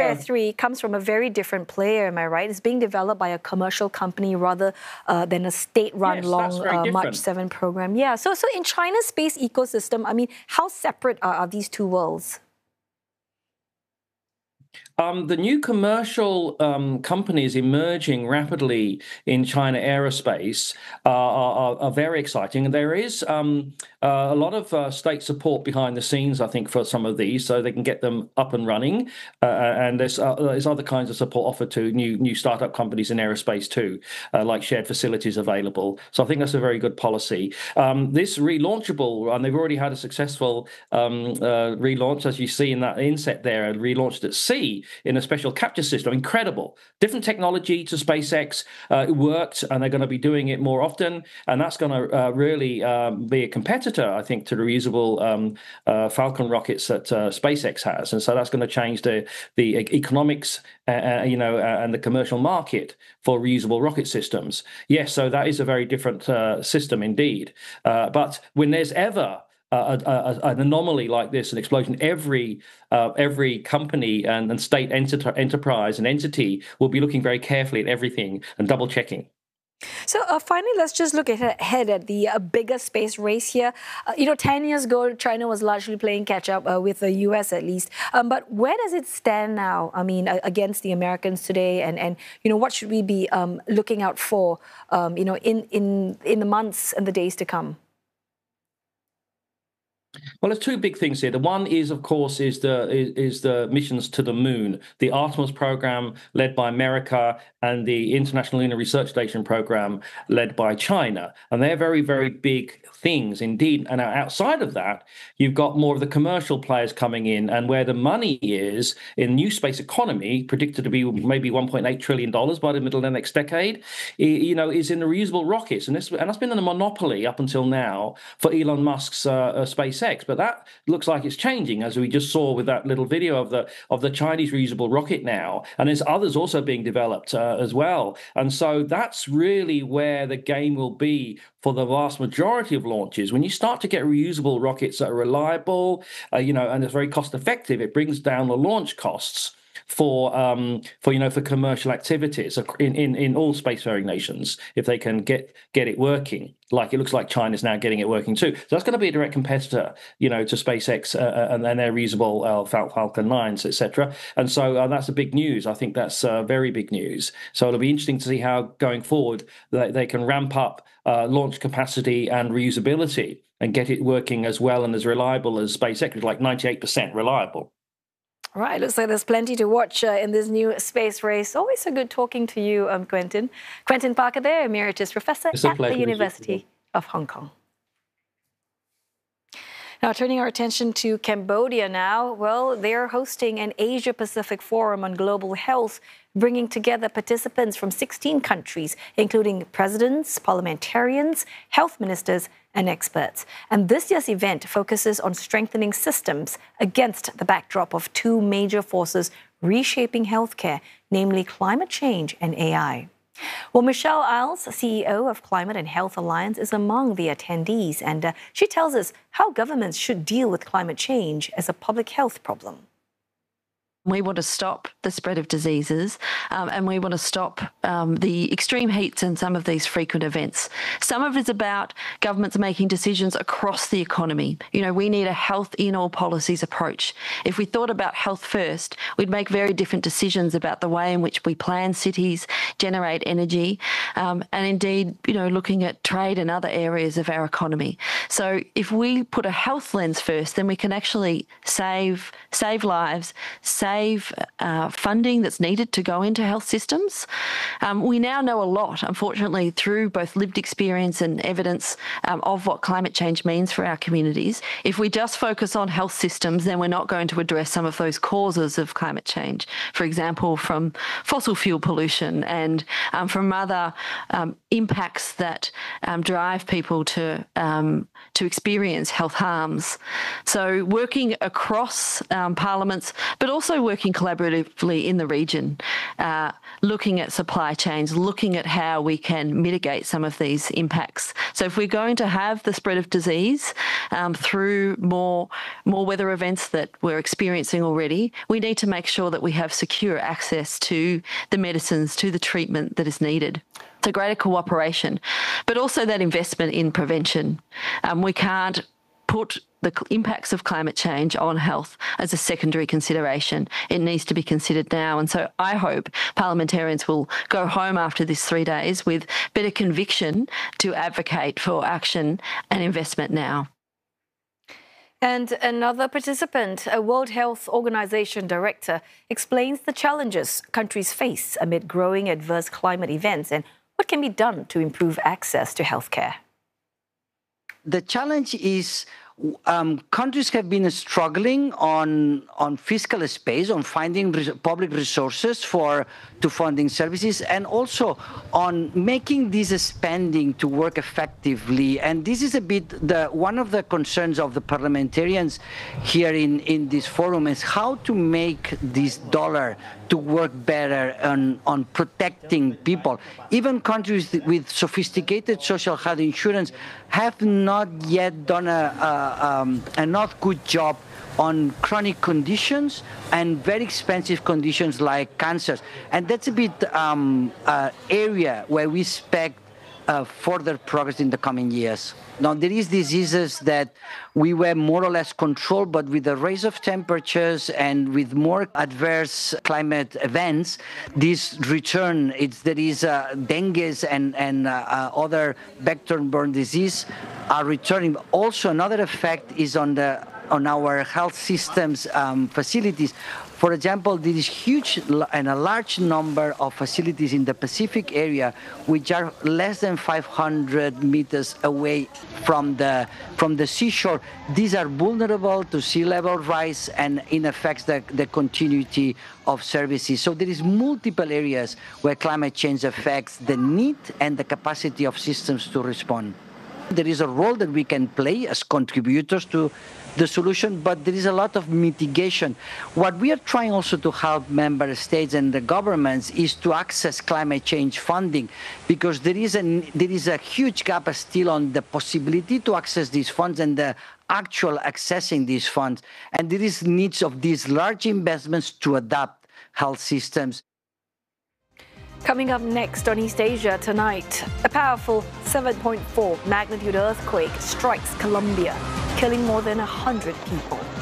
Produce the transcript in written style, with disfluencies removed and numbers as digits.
Spitfire 3 comes from a very different player, am I right? It's being developed by a commercial company rather than a state-run March 7 program. Yeah, so in China's space ecosystem, I mean, how separate are these two worlds? The new commercial companies emerging rapidly in China aerospace are very exciting. And there is a lot of state support behind the scenes, I think, for some of these, so they can get them up and running. And there's other kinds of support offered to new startup companies in aerospace too, like shared facilities available. So I think that's a very good policy. This relaunchable, and they've already had a successful relaunch, as you see in that inset there, relaunched at sea in a special capture system. Incredible. Different technology to SpaceX. It worked, and they're going to be doing it more often. And that's going to really be a competitor, I think, to the reusable Falcon rockets that SpaceX has. And so that's going to change the economics, and the commercial market for reusable rocket systems. Yes, so that is a very different system indeed. But when there's ever an anomaly like this, an explosion, every company and state enterprise and entity will be looking very carefully at everything and double checking. So finally, let's just look ahead at the bigger space race here. 10 years ago, China was largely playing catch up with the US at least. But where does it stand now? I mean, against the Americans today, and what should we be looking out for, in the months and the days to come? Well, there's two big things here. The one is, of course, is the missions to the moon, the Artemis program led by America and the International Lunar Research Station program led by China. And they're very, very big things indeed. And outside of that, you've got more of the commercial players coming in, and where the money is in new space economy, predicted to be maybe $1.8 trillion by the middle of the next decade, is in the reusable rockets. And that's been a monopoly up until now for Elon Musk's SpaceX. But that looks like it's changing, as we just saw with that little video of the Chinese reusable rocket now. And there's others also being developed as well. And so that's really where the game will be for the vast majority of launches. When you start to get reusable rockets that are reliable, and it's very cost effective, it brings down the launch costs for commercial activities in all spacefaring nations, if they can get it working. Like it looks like China's now getting it working too. So that's going to be a direct competitor, to SpaceX and their reusable Falcon 9s, etc. And so that's a big news. I think that's very big news. So it'll be interesting to see how going forward they can ramp up launch capacity and reusability and get it working as well and as reliable as SpaceX, which is like 98% reliable. All right, looks like there's plenty to watch in this new space race. Always so good talking to you, Quentin. Quentin Parker there, Emeritus Professor at the University of Hong Kong. Now, turning our attention to Cambodia now. Well, they're hosting an Asia-Pacific Forum on Global Health, bringing together participants from 16 countries, including presidents, parliamentarians, health ministers, and experts. And this year's event focuses on strengthening systems against the backdrop of two major forces reshaping healthcare, namely climate change and AI. Well, Michelle Isles, CEO of Climate and Health Alliance, is among the attendees, and she tells us how governments should deal with climate change as a public health problem. We want to stop the spread of diseases, and we want to stop the extreme heats and some of these frequent events. Some of it is about governments making decisions across the economy. We need a health in all policies approach. If we thought about health first, we'd make very different decisions about the way in which we plan cities, generate energy, and indeed, looking at trade and other areas of our economy. So if we put a health lens first, then we can actually save lives, save funding that's needed to go into health systems. We now know a lot, unfortunately, through both lived experience and evidence of what climate change means for our communities. If we just focus on health systems, then we're not going to address some of those causes of climate change. For example, from fossil fuel pollution and from other impacts that drive people to experience health harms. So working across parliaments, but also working collaboratively collectively in the region, looking at supply chains, looking at how we can mitigate some of these impacts. So if we're going to have the spread of disease through more weather events that we're experiencing already, we need to make sure that we have secure access to the medicines, to the treatment that is needed. So greater cooperation, but also that investment in prevention. We can't put the impacts of climate change on health as a secondary consideration. It needs to be considered now. And so I hope parliamentarians will go home after this 3 days with better conviction to advocate for action and investment now. And another participant, a World Health Organization director, explains the challenges countries face amid growing adverse climate events and what can be done to improve access to healthcare. The challenge is countries have been struggling on fiscal space, on finding public resources to funding services, and also on making this spending to work effectively. And this is a bit one of the concerns of the parliamentarians here in this forum is how to make this dollar to work better on protecting people. Even countries with sophisticated social health insurance have not yet done a not good job on chronic conditions and very expensive conditions like cancers. And that's a bit area where we expect further progress in the coming years. Now, there is diseases that we were more or less controlled, but with the rise of temperatures and with more adverse climate events, this return, there is dengue and other vector-borne disease are returning. Also, another effect is on our health systems facilities. For example, there is huge and a large number of facilities in the Pacific area which are less than 500 meters away from the seashore. These are vulnerable to sea level rise and in affects the continuity of services. So there is multiple areas where climate change affects the need and the capacity of systems to respond. There is a role that we can play as contributors to the solution, but there is a lot of mitigation. What we are trying also to help member states and the governments is to access climate change funding, because there is a huge gap still on the possibility to access these funds and the actual accessing these funds. And there is needs of these large investments to adapt health systems. Coming up next on East Asia tonight, a powerful 7.4 magnitude earthquake strikes Colombia, killing more than 100 people.